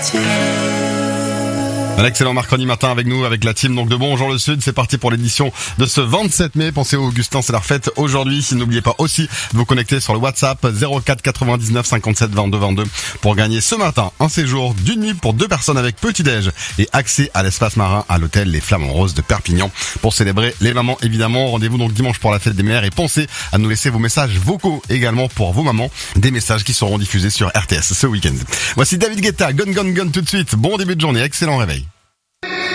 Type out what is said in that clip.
Un excellent mercredi matin avec nous, avec la team donc de Bonjour le Sud. C'est parti pour l'édition de ce 27 mai. Pensez au Augustin, c'est la fête aujourd'hui. N'oubliez pas aussi de vous connecter sur le WhatsApp 04 99 57 22 22 pour gagner ce matin un séjour d'une nuit pour 2 personnes avec petit-déj et accès à l'espace marin à l'hôtel Les Flamants Roses de Perpignan pour célébrer les mamans évidemment. Rendez-vous donc dimanche pour la fête des mères et pensez à nous laisser vos messages vocaux également pour vos mamans. Des messages qui seront diffusés sur RTS ce week-end. Voici David Guetta, Gun Gun Gun tout de suite. Bon début de journée, excellent réveil.